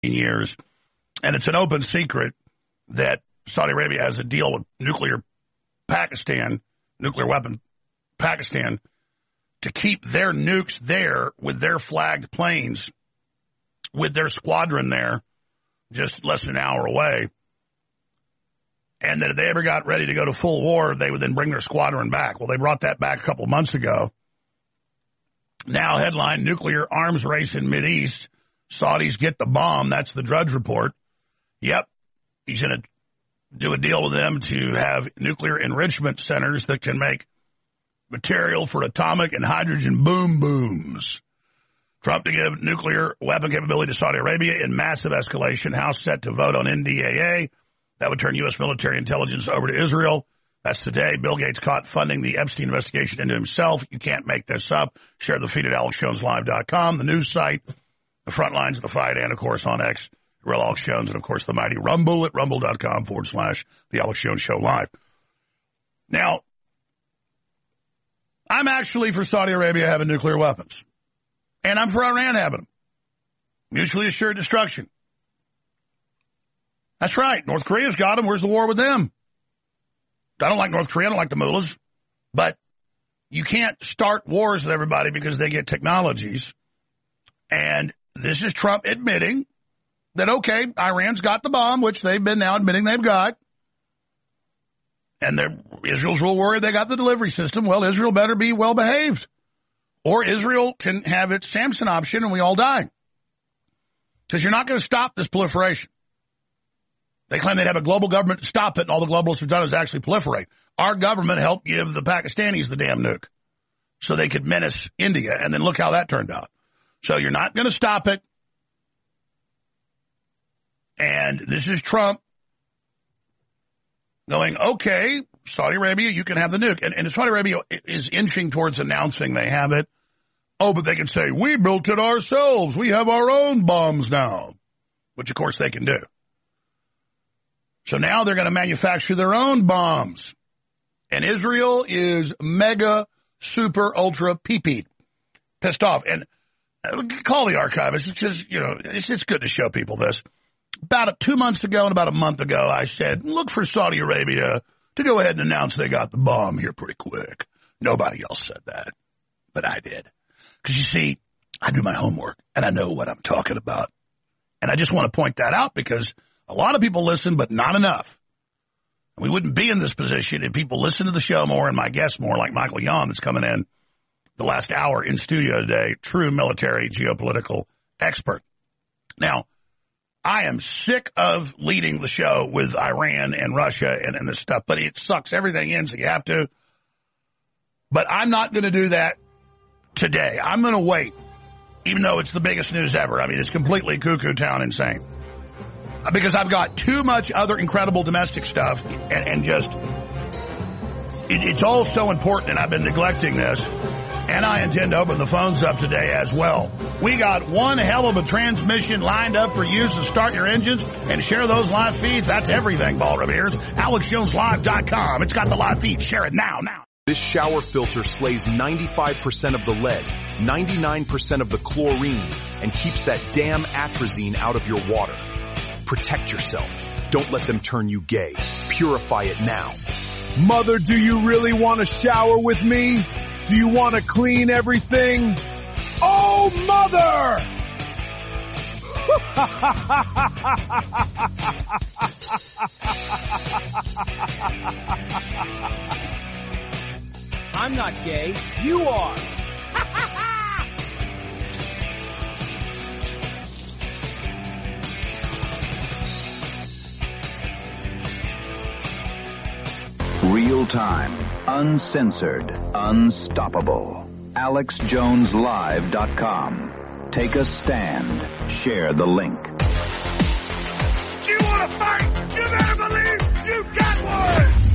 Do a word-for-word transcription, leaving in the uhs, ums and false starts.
years. And it's an open secret that Saudi Arabia has a deal with nuclear Pakistan, nuclear weapon Pakistan, to keep their nukes there with their flagged planes, with their squadron there, just less than an hour away. And that if they ever got ready to go to full war, they would then bring their squadron back. Well, they brought that back a couple of months ago. Now, headline, nuclear arms race in Mideast. Saudis get the bomb. That's the Drudge Report. Yep. He's going to do a deal with them to have nuclear enrichment centers that can make material for atomic and hydrogen boom booms. Trump to give nuclear weapon capability to Saudi Arabia in massive escalation. House set to vote on N D A A. That would turn U S military intelligence over to Israel. That's today. Bill Gates caught funding the Epstein investigation into himself. You can't make this up. Share the feed at alex jones live dot com, the news site, the front lines of the fight, and, of course, on X, Real Alex Jones, and, of course, the mighty Rumble at rumble.com forward slash the Alex Jones Show Live. Now, I'm actually for Saudi Arabia having nuclear weapons. And I'm for Iran having them. Mutually assured destruction. That's right. North Korea's got them. Where's the war with them? I don't like North Korea. I don't like the mullahs. But you can't start wars with everybody because they get technologies. And this is Trump admitting that, okay, Iran's got the bomb, which they've been now admitting they've got. And Israel's real worried they got the delivery system. Well, Israel better be well behaved. Or Israel can have its Samson option and we all die. Because you're not going to stop this proliferation. They claim they'd have a global government to stop it, and all the globalists have done is actually proliferate. Our government helped give the Pakistanis the damn nuke so they could menace India, and then look how that turned out. So you're not going to stop it. And this is Trump going, okay, Saudi Arabia, you can have the nuke. And, and Saudi Arabia is inching towards announcing they have it. Oh, but they can say, we built it ourselves. We have our own bombs now, which, of course, they can do. So now they're going to manufacture their own bombs. And Israel is mega, super, ultra pee-pee, pissed off. And call the archivist. It's just, you know, it's, it's good to show people this. About a, two months ago and about a month ago, I said, look for Saudi Arabia to go ahead and announce they got the bomb here pretty quick. Nobody else said that, but I did. Because, you see, I do my homework, and I know what I'm talking about. And I just want to point that out because a lot of people listen, but not enough. We wouldn't be in this position if people listen to the show more and my guests more, like Michael Yon that's coming in the last hour in studio today, true military geopolitical expert. Now, I am sick of leading the show with Iran and Russia and, and this stuff, but it sucks everything in, so you have to. But I'm not going to do that today. I'm going to wait, even though it's the biggest news ever. I mean, it's completely cuckoo town insane. Because I've got too much other incredible domestic stuff, and, and just, it, it's all so important, and I've been neglecting this. And I intend to open the phones up today as well. We got one hell of a transmission lined up for you, so start your engines and share those live feeds. That's everything, Ball Reveres. alex jones live dot com. It's got the live feed. Share it now, now. This shower filter slays ninety-five percent of the lead, ninety-nine percent of the chlorine, and keeps that damn atrazine out of your water. Protect yourself. Don't let them turn you gay. Purify it now. Mother, do you really want to shower with me? Do you want to clean everything? Oh, Mother! I'm not gay. You are. Real time, uncensored, unstoppable. alex jones live dot com. Take a stand. Share the link. Do you want to fight? You better believe you got one!